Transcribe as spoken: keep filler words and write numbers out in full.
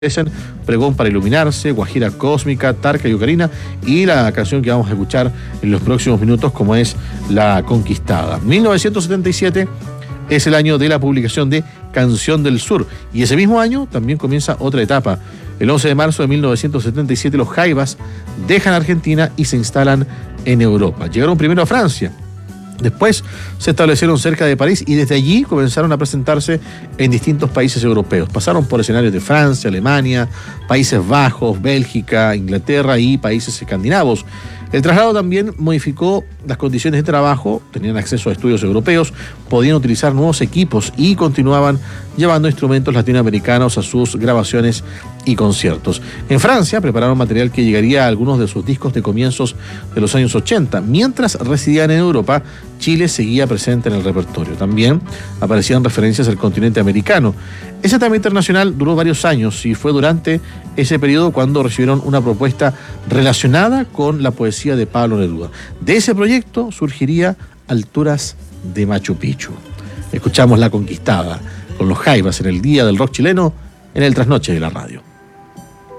Pregón para iluminarse, Guajira Cósmica, Tarca y Ocarina, y la canción que vamos a escuchar en los próximos minutos, como es La Conquistada. mil novecientos setenta y siete es el año de la publicación de Canción del Sur, y ese mismo año también comienza otra etapa. El once de marzo de mil novecientos setenta y siete los Jaivas dejan Argentina y se instalan en Europa. Llegaron primero a Francia. Después se establecieron cerca de París y desde allí comenzaron a presentarse en distintos países europeos. Pasaron por escenarios de Francia, Alemania, Países Bajos, Bélgica, Inglaterra y países escandinavos. El traslado también modificó las condiciones de trabajo, tenían acceso a estudios europeos, podían utilizar nuevos equipos y continuaban llevando instrumentos latinoamericanos a sus grabaciones y conciertos. En Francia prepararon material que llegaría a algunos de sus discos de comienzos de los años ochenta. Mientras residían en Europa, Chile seguía presente en el repertorio. También aparecían referencias al continente americano. Esa etapa internacional duró varios años y fue durante ese periodo cuando recibieron una propuesta relacionada con la poesía de Pablo Neruda. De ese proyecto surgiría Alturas de Machu Picchu. Escuchamos La Conquistada con los Jaivas en el Día del Rock Chileno en el Trasnoche de la Radio.